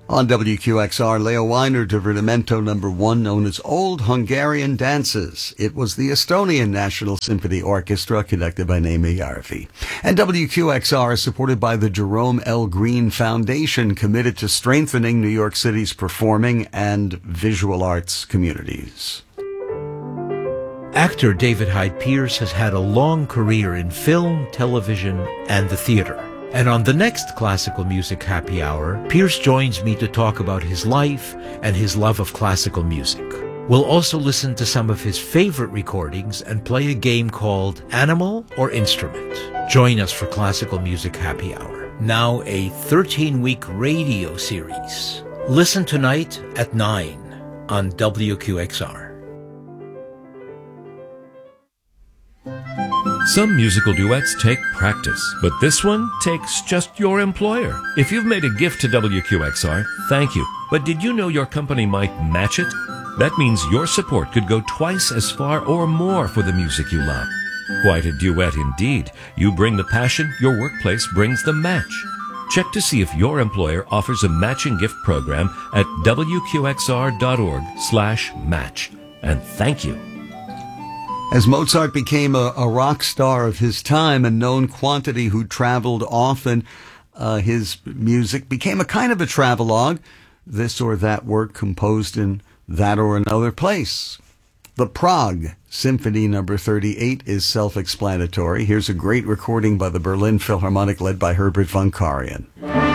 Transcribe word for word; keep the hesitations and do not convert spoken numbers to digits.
On W Q X R, Leo Weiner, Divertimento number one, known as Old Hungarian Dances. It was the Estonian National Symphony Orchestra, conducted by Naima Järvi. And W Q X R is supported by the Jerome L. Green Foundation, committed to strengthening New York City's performing and visual arts communities. Actor David Hyde Pierce has had a long career in film, television, and the theater. And on the next Classical Music Happy Hour, Pierce joins me to talk about his life and his love of classical music. We'll also listen to some of his favorite recordings and play a game called Animal or Instrument. Join us for Classical Music Happy Hour, now a thirteen-week radio series. Listen tonight at nine on W Q X R. Some musical duets take practice, but this one takes just your employer. If you've made a gift to W Q X R, thank you. But did you know your company might match it? That means your support could go twice as far or more for the music you love. Quite a duet indeed. You bring the passion, your workplace brings the match. Check to see if your employer offers a matching gift program at W Q X R dot org slash match. And thank you. As Mozart became a, a rock star of his time, a known quantity who traveled often, uh, his music became a kind of a travelogue, this or that work composed in that or another place. The Prague Symphony number thirty-eight is self-explanatory. Here's a great recording by the Berlin Philharmonic led by Herbert von Karajan.